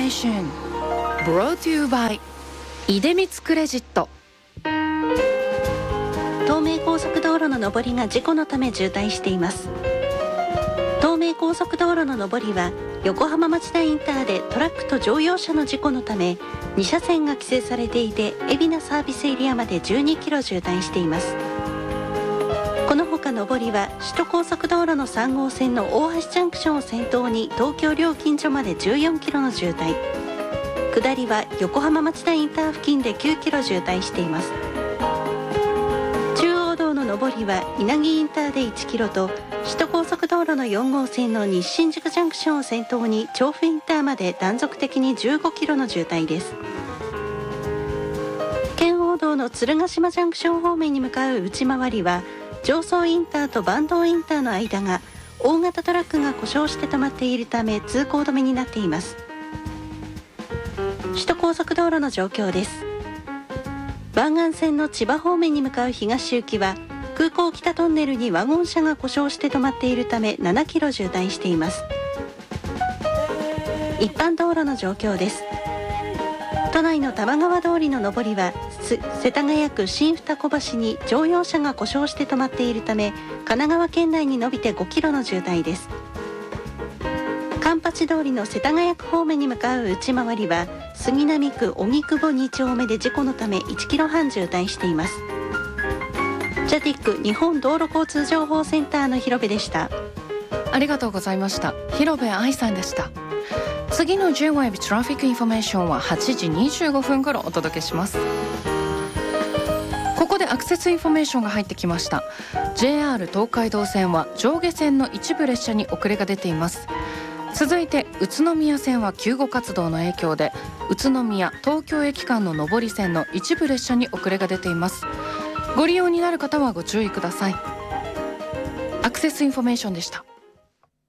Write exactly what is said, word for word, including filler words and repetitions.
Information brought to you by 出光クレジット。 東名高速道路の上りが事故のため渋滞しています。東名高速道路の上りは横浜町田インターでトラックと乗用車の事故のために車線が規制されていて、海老名サービスエリアまでじゅうにキロ渋滞しています。このほか上りは首都高速道路のさん号線の大橋ジャンクションを先頭に東京料金所までじゅうよんキロの渋滞、下りは横浜町田インター付近できゅうキロ渋滞しています。中央道の上りは稲城インターでいちキロと首都高速道路のよん号線の西新宿ジャンクションを先頭に調布インターまで断続的にじゅうごキロの渋滞です。圏央道の鶴ヶ島ジャンクション方面に向かう内回りは常総インターと坂東インターの間が大型トラックが故障して止まっているため通行止めになっています。首都高速道路の状況です。湾岸線の千葉方面に向かう東行きは空港北トンネルにワゴン車が故障して止まっているためななキロ渋滞しています。一般道路の状況です。都内の玉川通りの上りは世田谷区新二子橋に乗用車が故障して止まっているため神奈川県内に伸びてごキロの渋滞です。環八通りの世田谷区方面に向かう内回りは杉並区荻窪に丁目で事故のためいちキロはん渋滞しています。ジャティック日本道路交通情報センターの広部でした。 ありがとうございました。広部愛さんでした。次の J-ウェーブ トラフィックインフォメーションははちじにじゅうごふん頃お届けします。ここでアクセスインフォメーションが入ってきました。 ジェイアール 東海道線は上下線の一部列車に遅れが出ています。続いて宇都宮線は救護活動の影響で宇都宮東京駅間の上り線の一部列車に遅れが出ています。ご利用になる方はご注意ください。アクセスインフォメーションでした。